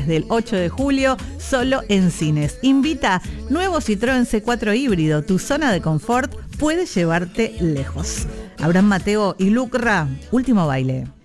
desde el 8 de julio, solo en cines. Invita nuevo Citroën C4 híbrido. Tu zona de confort puede llevarte lejos. Abraham Mateo y Lucra, Último Baile.